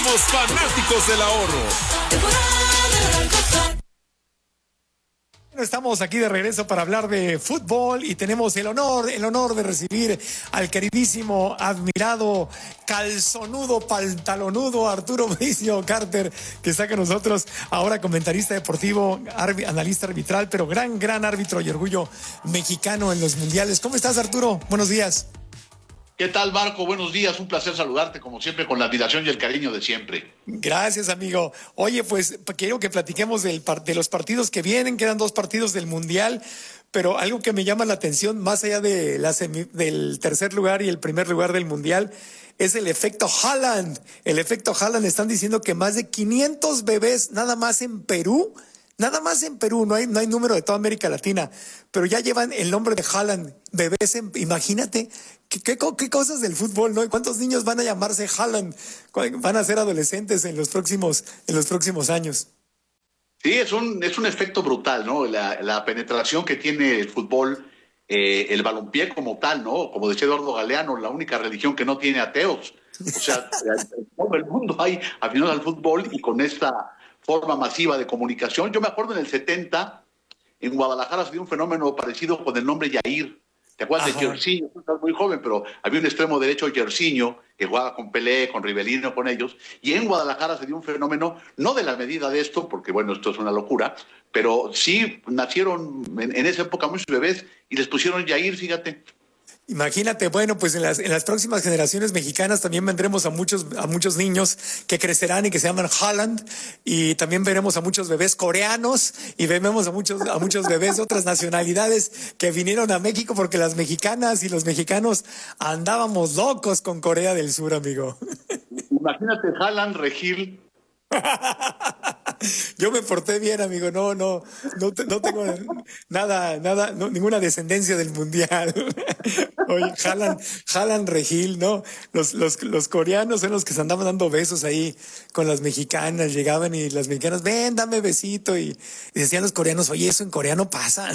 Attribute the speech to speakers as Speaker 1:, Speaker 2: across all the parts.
Speaker 1: Somos fanáticos del ahorro.
Speaker 2: Estamos aquí de regreso para hablar de fútbol y tenemos el honor de recibir al queridísimo, admirado, calzonudo, pantalonudo Arturo Mauricio Carter, que está con nosotros, ahora comentarista deportivo, analista arbitral, pero gran árbitro y orgullo mexicano en los mundiales. ¿Cómo estás, Arturo? Buenos días.
Speaker 3: ¿Qué tal, Marco? Buenos días, un placer saludarte como siempre con la admiración y el cariño de siempre.
Speaker 2: Gracias, amigo. Oye, pues quiero que platiquemos de los partidos que vienen, quedan 2 partidos del Mundial, pero algo que me llama la atención, más allá de del tercer lugar y el primer lugar del Mundial, es el efecto Haaland. El efecto Haaland, están diciendo que más de 500 bebés nada más en Perú, no hay número de toda América Latina, pero ya llevan el nombre de Haaland, bebés, imagínate, qué cosas del fútbol, ¿no? ¿Cuántos niños van a llamarse Haaland? Van a ser adolescentes en los próximos años.
Speaker 3: Sí, es un efecto brutal, ¿no? La penetración que tiene el fútbol, el balompié como tal, ¿no? Como decía Eduardo Galeano, la única religión que no tiene ateos. O sea, en todo el mundo hay aficionados al fútbol y con esta forma masiva de comunicación. Yo me acuerdo en el 70, en Guadalajara se dio un fenómeno parecido con el nombre Yair. ¿Te acuerdas de Jairzinho? Tú estás muy joven, pero había un extremo derecho, Jairzinho, que jugaba con Pelé, con Rivelino, con ellos. Y en Guadalajara se dio un fenómeno, no de la medida de esto, porque bueno, esto es una locura, pero sí nacieron en esa época muchos bebés y les pusieron Yair, fíjate.
Speaker 2: Imagínate, bueno, pues en las próximas generaciones mexicanas también vendremos a muchos niños que crecerán y que se llaman Haaland, y también veremos a muchos bebés coreanos y vemos a muchos bebés de otras nacionalidades que vinieron a México, porque las mexicanas y los mexicanos andábamos locos con Corea del Sur, amigo.
Speaker 3: Imagínate Haaland, Regil.
Speaker 2: Yo me porté bien, amigo. No tengo nada, ninguna descendencia del mundial. Oye, Haaland Regil, ¿no? Los coreanos son los que se andaban dando besos ahí con las mexicanas. Llegaban y las mexicanas, ven, dame besito. Y decían los coreanos, oye, eso en coreano pasa.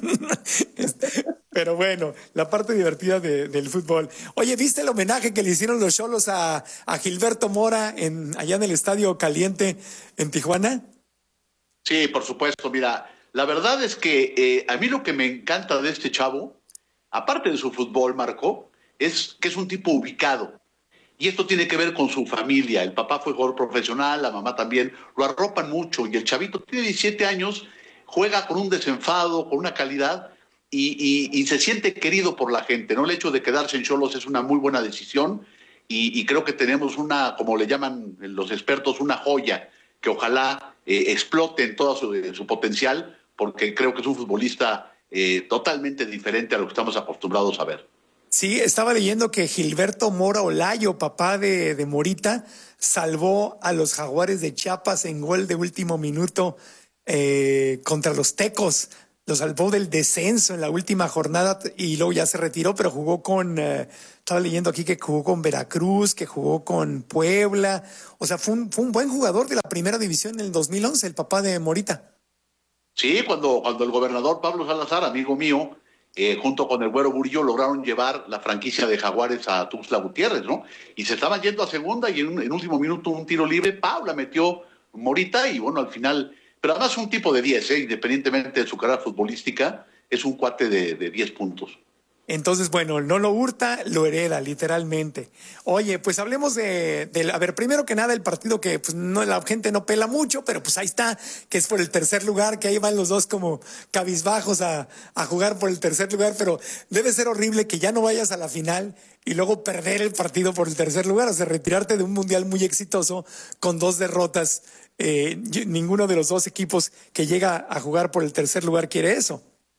Speaker 2: Pero bueno, la parte divertida del fútbol. Oye, ¿viste el homenaje que le hicieron los Xolos a Gilberto Mora allá en el Estadio Caliente en Tijuana?
Speaker 3: Sí, por supuesto. Mira, la verdad es que a mí lo que me encanta de este chavo, aparte de su fútbol, Marco, es que es un tipo ubicado. Y esto tiene que ver con su familia. El papá fue jugador profesional, la mamá también. Lo arropan mucho. Y el chavito tiene 17 años, juega con un desenfado, con una calidad, y se siente querido por la gente, ¿no? El hecho de quedarse en Xolos es una muy buena decisión. Y creo que tenemos una, como le llaman los expertos, una joya que ojalá explote en todo su potencial, porque creo que es un futbolista totalmente diferente a lo que estamos acostumbrados a ver.
Speaker 2: Sí, estaba leyendo que Gilberto Mora Olayo, papá de Morita, salvó a los Jaguares de Chiapas en gol de último minuto contra los Tecos. Lo salvó del descenso en la última jornada y luego ya se retiró, pero jugó estaba leyendo aquí que jugó con Veracruz, que jugó con Puebla. O sea, fue un buen jugador de la primera división en el 2011, el papá de Morita.
Speaker 3: Sí, cuando el gobernador Pablo Salazar, amigo mío, junto con el Güero Burillo, lograron llevar la franquicia de Jaguares a Tuxtla Gutiérrez, ¿no? Y se estaban yendo a segunda y en último minuto un tiro libre, Paula metió Morita y bueno, al final... Pero además un tipo de 10, independientemente de su carrera futbolística, es un cuate de 10 puntos.
Speaker 2: Entonces, bueno, no lo hurta, lo hereda, literalmente. Oye, pues hablemos a ver, primero que nada, el partido que pues no, la gente no pela mucho, pero pues ahí está, que es por el tercer lugar, que ahí van los dos como cabizbajos a jugar por el tercer lugar, pero debe ser horrible que ya no vayas a la final y luego perder el partido por el tercer lugar, o sea, retirarte de un mundial muy exitoso con 2 derrotas. Ninguno de los 2 equipos que llega a jugar por el tercer lugar quiere eso.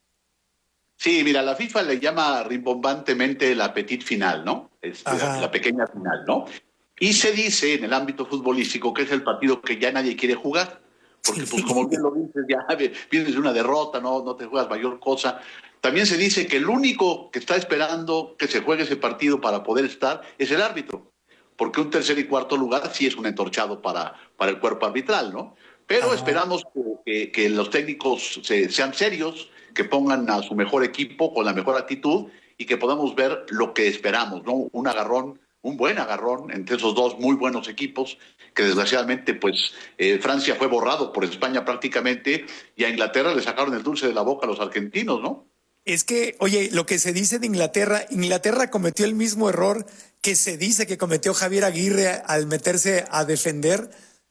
Speaker 3: Sí, mira, la FIFA le llama rimbombantemente la petit final, ¿no? La pequeña final, ¿no? Y se dice en el ámbito futbolístico que es el partido que ya nadie quiere jugar, porque pues como bien lo dices, ya vienes de una derrota, no te juegas mayor cosa. También se dice que el único que está esperando que se juegue ese partido para poder estar es el árbitro, porque un tercer y cuarto lugar sí es un entorchado para el cuerpo arbitral, ¿no? Pero esperamos que los técnicos sean serios, que pongan a su mejor equipo con la mejor actitud y que podamos ver lo que esperamos, ¿no? Un agarrón, un buen agarrón entre esos dos muy buenos equipos, que desgraciadamente pues Francia fue borrado por España prácticamente y a Inglaterra le sacaron el dulce de la boca a los argentinos, ¿no?
Speaker 2: Es que, oye, lo que se dice de Inglaterra, Inglaterra cometió el mismo error que se dice que cometió Javier Aguirre al meterse a defender,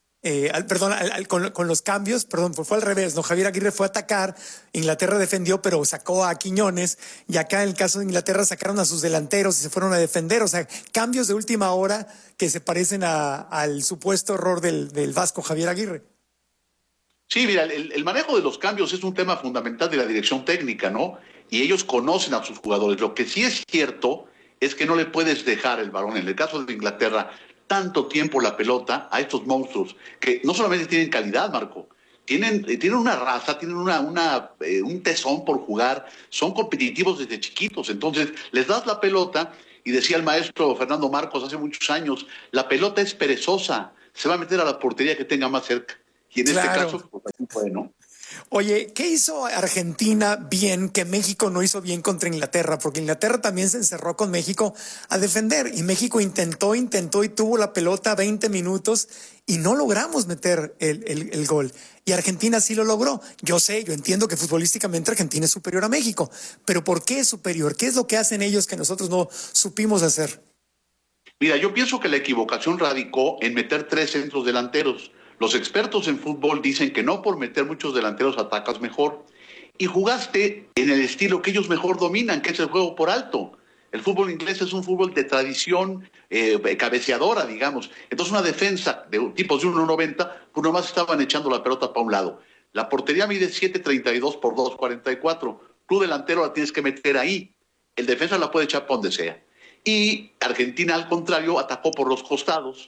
Speaker 2: con los cambios, perdón, fue al revés, ¿no? Javier Aguirre fue a atacar, Inglaterra defendió, pero sacó a Quiñones, y acá en el caso de Inglaterra sacaron a sus delanteros y se fueron a defender, o sea, cambios de última hora que se parecen al supuesto error del Vasco Javier Aguirre.
Speaker 3: Sí, mira, el manejo de los cambios es un tema fundamental de la dirección técnica, ¿no? Y ellos conocen a sus jugadores. Lo que sí es cierto es que no le puedes dejar el balón, en el caso de Inglaterra, tanto tiempo la pelota a estos monstruos, que no solamente tienen calidad, Marco, tienen una raza, tienen un tesón por jugar, son competitivos desde chiquitos. Entonces, les das la pelota, y decía el maestro Fernando Marcos hace muchos años, la pelota es perezosa, se va a meter a la portería que tenga más cerca. Y en este caso, pues así fue, ¿no?
Speaker 2: Oye, ¿qué hizo Argentina bien que México no hizo bien contra Inglaterra? Porque Inglaterra también se encerró con México a defender y México intentó y tuvo la pelota 20 minutos y no logramos meter el gol. Y Argentina sí lo logró. Yo entiendo que futbolísticamente Argentina es superior a México, pero ¿por qué es superior? ¿Qué es lo que hacen ellos que nosotros no supimos hacer?
Speaker 3: Mira, yo pienso que la equivocación radicó en meter 3 centros delanteros. Los expertos en fútbol dicen que no por meter muchos delanteros atacas mejor. Y jugaste en el estilo que ellos mejor dominan, que es el juego por alto. El fútbol inglés es un fútbol de tradición cabeceadora, digamos. Entonces una defensa de tipos de 1.90, pues nomás estaban echando la pelota para un lado. La portería mide 7.32 por 2.44. Tu delantero la tienes que meter ahí. El defensa la puede echar para donde sea. Y Argentina, al contrario, atacó por los costados,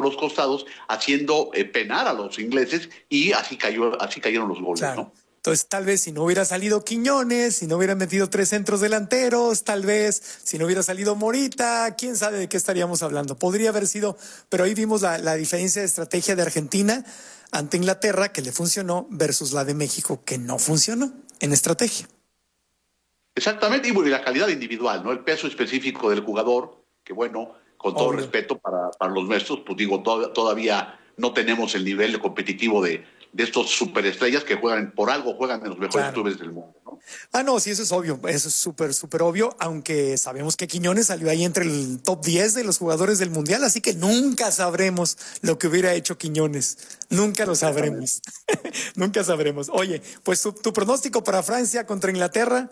Speaker 3: haciendo penar a los ingleses y así cayeron los goles,
Speaker 2: Claro.
Speaker 3: ¿no?
Speaker 2: Entonces, tal vez si no hubiera salido Quiñones, si no hubieran metido 3 centros delanteros, tal vez si no hubiera salido Morita, quién sabe de qué estaríamos hablando. Podría haber sido, pero ahí vimos la diferencia de estrategia de Argentina ante Inglaterra, que le funcionó, versus la de México, que no funcionó en estrategia.
Speaker 3: Exactamente, y bueno, y la calidad individual, ¿no? El peso específico del jugador, que bueno, con todo
Speaker 2: Obvio.
Speaker 3: respeto para los nuestros, pues digo, todavía no tenemos el nivel competitivo de estos superestrellas que por algo juegan en los mejores clubes del mundo, ¿no?
Speaker 2: Ah, no, sí, eso es obvio, eso es súper obvio, aunque sabemos que Quiñones salió ahí entre el top 10 de los jugadores del Mundial, así que nunca sabremos lo que hubiera hecho Quiñones, nunca lo sabremos, nunca sabremos. Oye, pues tu pronóstico para Francia contra Inglaterra.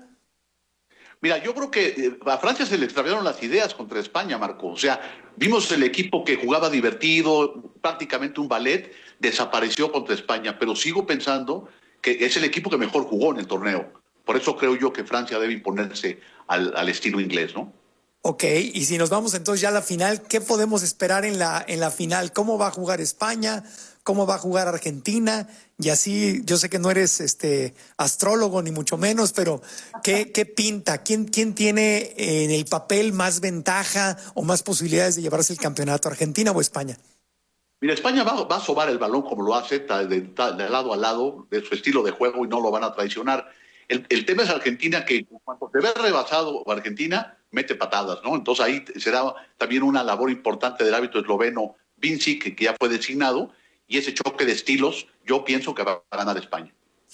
Speaker 3: Mira, yo creo que a Francia se le extraviaron las ideas contra España, Marco. O sea, vimos el equipo que jugaba divertido, prácticamente un ballet, desapareció contra España, pero sigo pensando que es el equipo que mejor jugó en el torneo. Por eso creo yo que Francia debe imponerse al estilo inglés, ¿no?
Speaker 2: Ok, y si nos vamos entonces ya a la final, ¿qué podemos esperar en la final? ¿Cómo va a jugar España? ¿Cómo va a jugar Argentina? Y así, yo sé que no eres astrólogo ni mucho menos, pero ¿qué pinta? ¿Quién tiene en el papel más ventaja o más posibilidades de llevarse el campeonato, Argentina o España?
Speaker 3: Mira, España va a sobar el balón como lo hace, de lado a lado, de su estilo de juego y no lo van a traicionar. El tema es Argentina, que cuando se ve rebasado Argentina, mete patadas, ¿no? Entonces ahí será también una labor importante del árbitro esloveno Vinci, que ya fue designado, y ese choque de estilos, yo pienso que va a ganar España.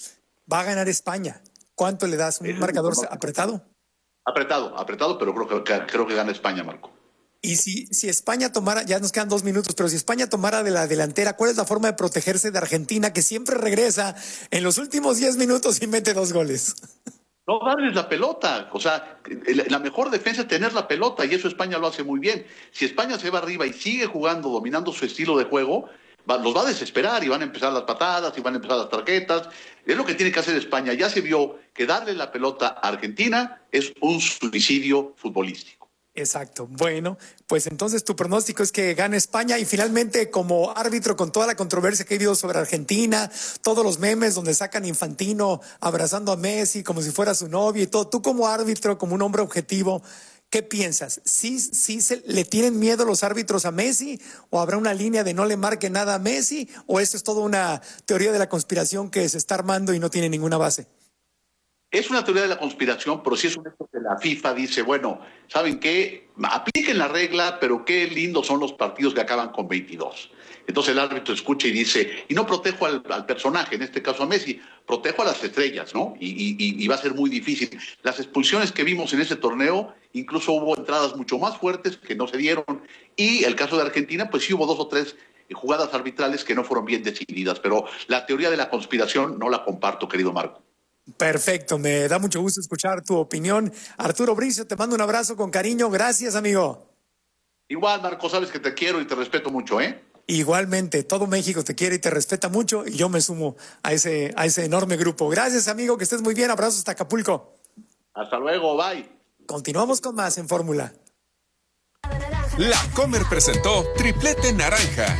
Speaker 2: Va a ganar España. ¿Cuánto le das? ¿Un marcador apretado?
Speaker 3: Apretado, pero creo que gana España, Marco.
Speaker 2: Y si España tomara, ya nos quedan 2 minutos, pero si España tomara de la delantera, ¿cuál es la forma de protegerse de Argentina, que siempre regresa en los últimos 10 minutos y mete 2 goles?
Speaker 3: No darles la pelota. O sea, la mejor defensa es tener la pelota, y eso España lo hace muy bien. Si España se va arriba y sigue jugando, dominando su estilo de juego, los va a desesperar y van a empezar las patadas y van a empezar las tarjetas. Es lo que tiene que hacer España. Ya se vio que darle la pelota a Argentina es un suicidio futbolístico.
Speaker 2: Exacto. Bueno, pues entonces tu pronóstico es que gane España, y finalmente, como árbitro, con toda la controversia que ha habido sobre Argentina, todos los memes donde sacan Infantino abrazando a Messi como si fuera su novio y todo, tú como árbitro, como un hombre objetivo, ¿qué piensas? ¿Sí le tienen miedo los árbitros a Messi, o habrá una línea de no le marque nada a Messi, o esto es toda una teoría de la conspiración que se está armando y no tiene ninguna base?
Speaker 3: Es una teoría de la conspiración, pero sí es un hecho que la FIFA dice, bueno, ¿saben qué? Apliquen la regla, pero qué lindos son los partidos que acaban con 22. Entonces el árbitro escucha y dice, y no protejo al personaje, en este caso a Messi, protejo a las estrellas, ¿no? Y va a ser muy difícil. Las expulsiones que vimos en ese torneo, incluso hubo entradas mucho más fuertes que no se dieron. Y el caso de Argentina, pues sí hubo 2 o 3 jugadas arbitrales que no fueron bien decididas. Pero la teoría de la conspiración no la comparto, querido Marco.
Speaker 2: Perfecto, me da mucho gusto escuchar tu opinión. Arturo Bricio, te mando un abrazo con cariño. Gracias, amigo.
Speaker 3: Igual, Marco, sabes que te quiero y te respeto mucho, ¿eh?
Speaker 2: Igualmente, todo México te quiere y te respeta mucho y yo me sumo a ese enorme grupo. Gracias, amigo, que estés muy bien. Abrazos hasta Acapulco.
Speaker 3: Hasta luego, bye.
Speaker 2: Continuamos con más en Fórmula.
Speaker 1: La Comer presentó Triplete Naranja.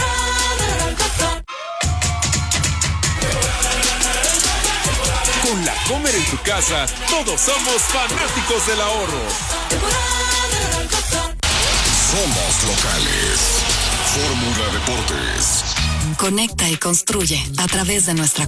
Speaker 1: Con La Comer en tu casa, todos somos fanáticos del ahorro.
Speaker 4: Somos locales. Fórmula Deportes.
Speaker 5: Conecta y construye a través de nuestra